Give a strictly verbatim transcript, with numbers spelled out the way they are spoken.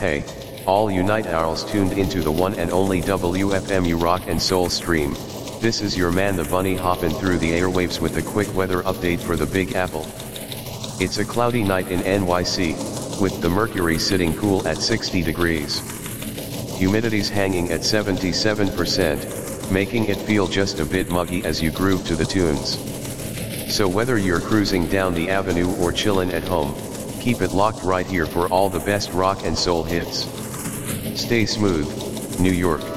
Hey, all you night owls tuned into the one and only W F M U Rock and Soul stream. This is your man the Bunny hopping through the airwaves with a quick weather update for the Big Apple. It's a cloudy night in N Y C, with the mercury sitting cool at sixty degrees. Humidity's hanging at seventy-seven percent, making it feel just a bit muggy as you groove to the tunes. So whether you're cruising down the avenue or chillin' at home, keep it locked right here for all the best rock and soul hits. Stay smooth, New York.